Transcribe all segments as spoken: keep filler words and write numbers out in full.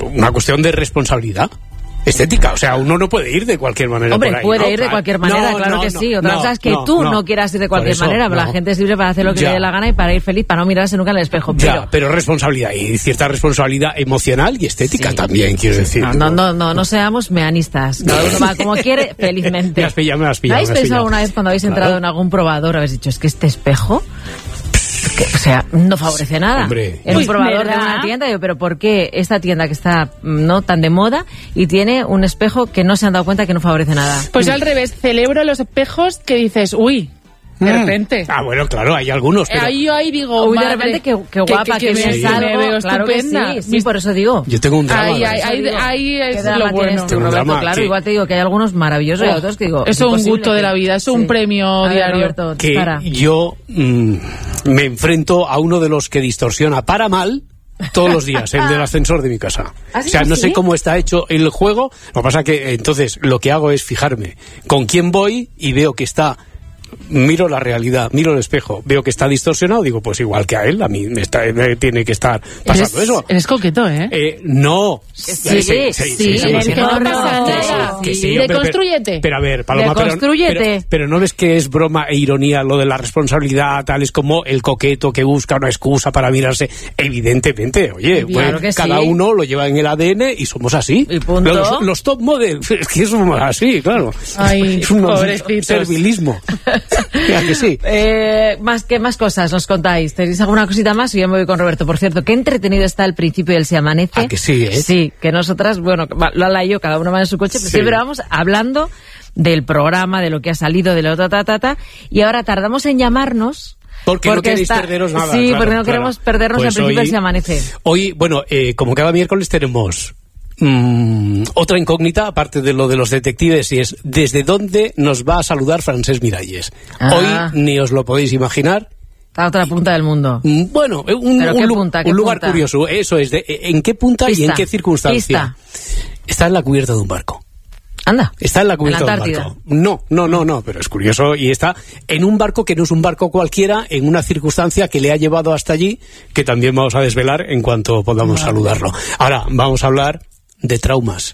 una cuestión de responsabilidad estética, o sea, uno no puede ir de cualquier manera. Hombre, por ahí, puede ¿no? ir de cualquier manera, no, claro no, que no, sí. Otra no, cosa es que no, tú no. no quieras ir de cualquier Eso, manera, pero no. la gente es libre para hacer lo que Ya. le dé la gana y para ir feliz, para no mirarse nunca en el espejo. Pero, Ya, pero responsabilidad y cierta responsabilidad emocional y estética Sí. también, quiero decir. no, no, no, no, no seamos meanistas. Cada uno va como quiere, felizmente. Me has pillado, me has ¿No pillado. habéis me has pensado pillado. alguna vez cuando habéis entrado Claro. en algún probador, habéis dicho, es que este espejo, que, o sea, no favorece nada? Hombre. En un Uy, probador ¿verdad? de una tienda, digo, pero ¿por qué esta tienda que está mm, no tan de moda y tiene un espejo que no se han dado cuenta que no favorece nada? Pues yo al revés, celebro los espejos que dices, uy, de Mm. repente. Ah, bueno, claro, hay algunos. Pero Ahí yo ahí digo, Uy, de madre, repente, qué, qué guapa, que, me- bien sí. salgo. me veo Claro que estupenda. sí, sí, por eso digo. yo tengo un drama. Ahí, ¿no? ahí, ahí, Digo, ahí ¿qué es drama lo tienes bueno. tú, Tengo un Roberto? drama, Claro, sí. igual te digo que hay algunos maravillosos y Oh, otros que digo... eso es un imposible gusto de que- la vida, eso es un premio A ver, diario. Roberto, que dispara. yo mm, me enfrento a uno de los que distorsiona para mal todos los días, el del ascensor de mi casa. ¿Ah, sí? O sea, no ¿Sí? sé cómo está hecho el juego, lo que pasa que entonces lo que hago es fijarme con quién voy y veo que está... Miro la realidad, miro el espejo, veo que está distorsionado, digo, pues igual que a él, a mí me, está, me tiene que estar pasando Eres, eso. eres coqueto, ¿eh? Eh, no. Sí, sí, sí, sí, en el sí, que no sí, pasa que nada. sí, que sí, Sí. hombre, pero- Deconstrúyete. Pero a ver, Paloma, pero, Deconstrúyete. pero, pero no ves que es broma e ironía lo de la responsabilidad, tal, es como el coqueto que busca una excusa para mirarse. Evidentemente, oye, pues, Claro que cada sí. uo lo lleva en el A D N y somos así. Y punto. Los, los top model, es que somos así, claro. Ay, es un pobrecitos. servilismo. Mira que sí. Eh, más que más cosas nos contáis. ¿Tenéis alguna cosita más? Y yo me voy con Roberto. Por cierto, qué entretenido está el principio del Se Amanece. Ah, que sí, ¿eh? Sí, que nosotras, bueno, Lala y yo, cada uno va en su coche, pero Sí. siempre vamos hablando del programa, de lo que ha salido, de lo ta, ta, ta, ta, y ahora tardamos en llamarnos. Porque, no queréis perderos nada. Sí, claro, porque no claro. queremos perdernos Pues el principio hoy- del Se Amanece. Hoy, bueno, eh, como cada miércoles tenemos mm, otra incógnita, aparte de lo de los detectives, y es ¿desde dónde nos va a saludar Francesc Miralles? Ah. Hoy ni os lo podéis imaginar. Está a otra punta del mundo. Mm, Bueno, eh, un, ¿Pero un qué lu- punta, un qué lugar punta? curioso, eso es, de, ¿en qué punta y en Pista, qué circunstancia? Está en la cubierta de un barco. Anda. Está en la cubierta ¿En la de un Antártida? barco. No, no, no, no, pero es curioso. Y está en un barco que no es un barco cualquiera, en una circunstancia que le ha llevado hasta allí, que también vamos a desvelar en cuanto podamos saludarlo. Ahora, vamos a hablar de traumas.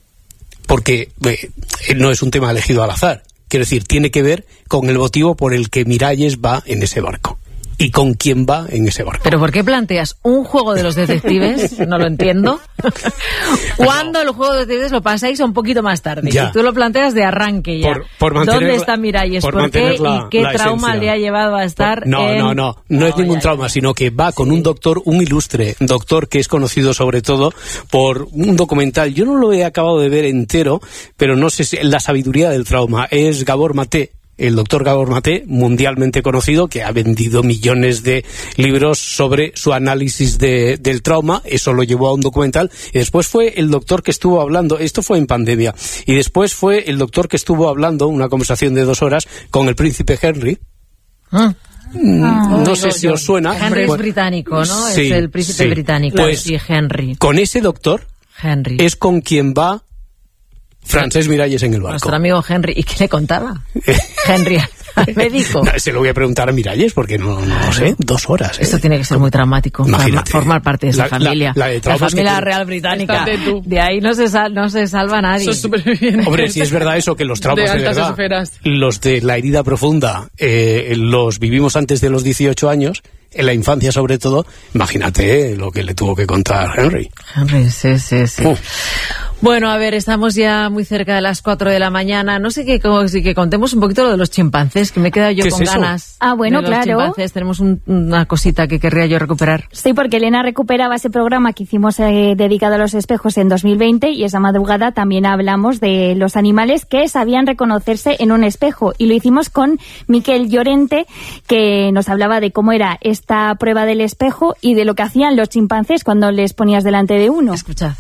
Porque eh, no es un tema elegido al azar. Quiero decir, tiene que ver con el motivo por el que Miralles va en ese barco. Y con quién va en ese barco. ¿Pero por qué planteas un juego de los detectives? No lo entiendo. ¿Cuándo el juego de detectives lo pasáis un poquito más tarde? Ya. Y tú lo planteas de arranque ya. Por- por mantener ¿Dónde la- está Miralles? por ¿Por, qué? mantener la- ¿Y qué la trauma esencia. le ha llevado a estar No, en... no, no, no es ningún ya, trauma, ya. sino que va con un doctor, un ilustre doctor que es conocido sobre todo por un documental. Yo no lo he acabado de ver entero, pero no sé si la sabiduría del trauma es Gabor Maté. El doctor Gabor Maté, mundialmente conocido, que ha vendido millones de libros sobre su análisis de, del trauma. Eso lo llevó a un documental. Y después fue el doctor que estuvo hablando, esto fue en pandemia, y después fue el doctor que estuvo hablando, una conversación de dos horas, con el príncipe Henry. Ah. Mm, no sé si os suena. Henry es Pues- británico, ¿no? Sí, es el príncipe sí. británico. Pues- sí, Henry. Con ese doctor Henry. es con quien va Francesc Miralles en el barco. Nuestro amigo Henry. ¿Y qué le contaba? Henry al médico. No, se lo voy a preguntar a Miralles porque no, no lo sé. Dos horas. ¿eh? Esto tiene que ser muy traumático. Imagínate. Forma- formar parte de esa La- la- familia. la de traumas familia que tiene. real británica. Estate tú. De ahí no se, sal- no se salva nadie. Esos supervivientes. Hombre, si es verdad eso, que los traumas De de, altas verdad, esferas. los de la herida profunda, eh, los vivimos antes de los dieciocho años, en la infancia sobre todo. Imagínate eh, lo que le tuvo que contar Henry. Henry, sí, sí, sí. Uh. Bueno, a ver, estamos ya muy cerca de las cuatro de la mañana. No sé qué, como, si que contemos un poquito lo de los chimpancés, que me he quedado yo ¿Qué es con eso? ganas. Ah, bueno, de los claro. chimpancés. Tenemos un- una cosita que querría yo recuperar. Sí, porque Elena recuperaba ese programa que hicimos eh, dedicado a los espejos en dos mil veinte y esa madrugada también hablamos de los animales que sabían reconocerse en un espejo y lo hicimos con Miquel Llorente, que nos hablaba de cómo era esta prueba del espejo y de lo que hacían los chimpancés cuando les ponías delante de uno. Escuchad.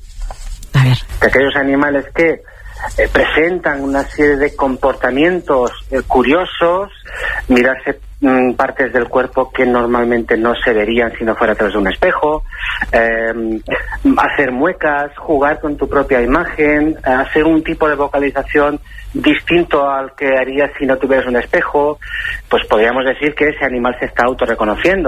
A ver. De aquellos animales que eh, presentan una serie de comportamientos eh, curiosos, mirarse mm, partes del cuerpo que normalmente no se verían si no fuera a través de un espejo, eh, hacer muecas, jugar con tu propia imagen, eh, hacer un tipo de vocalización distinto al que harías si no tuvieras un espejo, pues podríamos decir que ese animal se está autorreconociendo.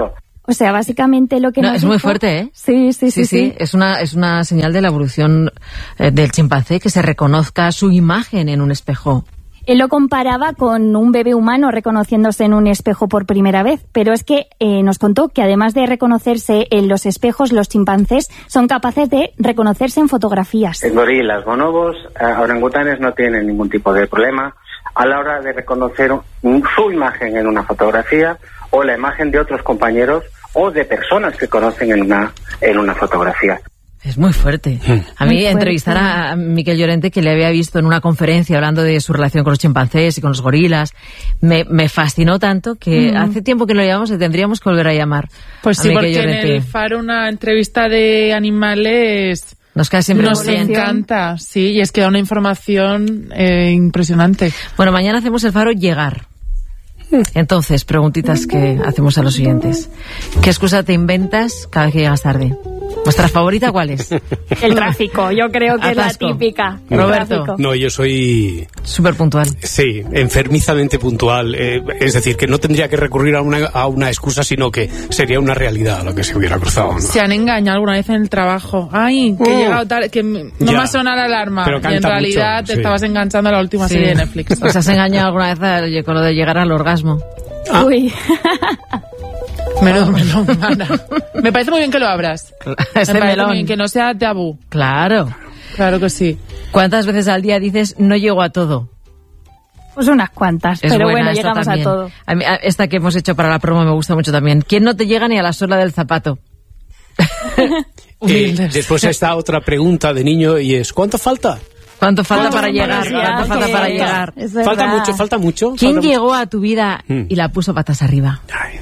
O sea, básicamente lo que no, nos es muy dijo- fuerte, ¿eh? Sí, sí, sí, Sí, sí, es una, es una señal de la evolución eh, del chimpancé, que se reconozca su imagen en un espejo. Él lo comparaba con un bebé humano reconociéndose en un espejo por primera vez, pero es que eh, nos contó que además de reconocerse en los espejos, los chimpancés son capaces de reconocerse en fotografías. En gorilas, bonobos, eh, orangutanes no tienen ningún tipo de problema a la hora de reconocer un- su imagen en una fotografía o la imagen de otros compañeros o de personas que conocen en una, en una fotografía. Es muy fuerte. A mí Muy fuerte. entrevistar a Miquel Llorente, que le había visto en una conferencia hablando de su relación con los chimpancés y con los gorilas, me, me fascinó tanto que Mm. hace tiempo que lo llamamos y tendríamos que volver a llamar. Pues a sí, Miquel porque en Llorente. el Faro una entrevista de animales Nos cae siempre nos muy bien. encanta, sí, y es que da una información eh, impresionante. Bueno, mañana hacemos el Faro llegar. Entonces, preguntitas que hacemos a los oyentes. ¿Qué excusa te inventas cada vez que llegas tarde? ¿Vuestra favorita cuál es? El tráfico, yo creo que Atasco. es la típica. El Roberto. tráfico. No, yo soy, Súper puntual. sí, enfermizamente puntual. Eh, es decir, que no tendría que recurrir a una, a una excusa, sino que sería una realidad lo que se hubiera cruzado, ¿no? Se han engañado alguna vez en el trabajo. Ay, que he Mm. llegado tarde, que m- no Ya. me ha sonado la alarma. Pero Y en canta realidad mucho, te sí. estabas enganchando a la última Sí. serie de Netflix. ¿Os has engañado alguna vez a- con lo de llegar al orgasmo? Ah. Uy. Menudo melón, Ana. Me parece muy bien que lo abras. Ese Me parece melón. muy bien que no sea tabú. Claro. Claro que sí. ¿Cuántas veces al día dices no llego a todo? Pues unas cuantas, Es pero buena bueno, esta llegamos también. a todo. A mí, a- esta que hemos hecho para la promo me gusta mucho también. ¿Quién no te llega ni a la suela del zapato? Eh, Humildes. después está otra pregunta de niño y es ¿cuánto falta? ¿Cuánto falta ¿Cuánto para falta llegar? para llegar? ¿Cuánto falta Que- para llegar? Es Falta verdad. mucho, falta mucho. ¿Quién falta mucho. llegó a tu vida Mm. y la puso patas arriba? Ay.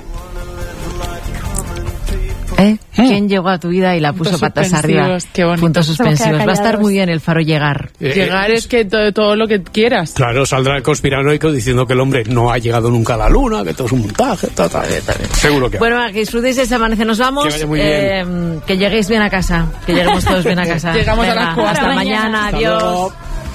¿Eh? ¿Quién llegó a tu vida y la puso Puntos patas arriba? suspensivos, qué bonito. Puntos Se nos queda suspensivos. Va a estar callados. muy bien el Faro llegar. Eh, Llegar eh, es que todo, todo lo que quieras. Claro, saldrá el conspiranoico diciendo que el hombre no ha llegado nunca a la luna, que todo es un montaje, ta, ta, ta. Seguro que Bueno, que disfrutéis ese amanecer. Nos vamos. Que vaya muy Eh, que lleguéis bien a casa. Que lleguemos todos bien a casa. Llegamos a Venga, las cuatro. Hasta Hasta mañana. mañana. Hasta Adiós. luego.